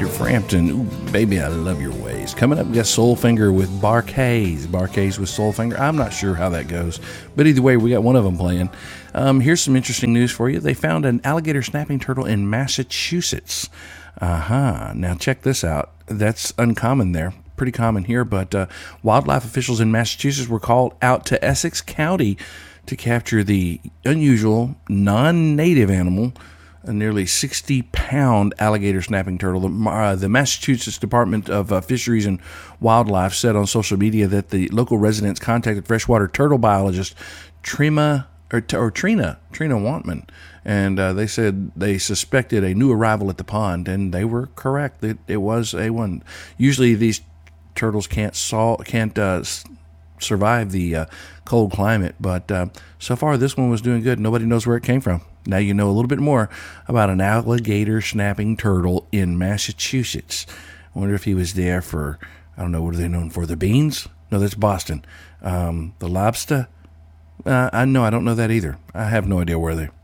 Peter Frampton. Ooh, Baby, I Love Your Ways. Coming up, we got Soulfinger with Bar-Kays. Bar-Kays with Soulfinger. I'm not sure how that goes, but either way, we got one of them playing. Here's some interesting news for you. They found an alligator snapping turtle in Massachusetts. Now check this out. That's uncommon there. Pretty common here, but wildlife officials in Massachusetts were called out to Essex County to capture the unusual, non-native animal, a nearly 60-pound alligator snapping turtle. The Massachusetts Department of Fisheries and Wildlife said on social media that the local residents contacted freshwater turtle biologist Trina Wantman, and they said they suspected a new arrival at the pond, and they were correct. It was a one. Usually these turtles can't survive the cold climate, but so far this one was doing good. Nobody knows where it came from. Now you know a little bit more about an alligator snapping turtle in Massachusetts. I wonder if he was there for, I don't know, what are they known for? The beans? No, that's Boston. The lobster? I don't know that either. I have no idea where they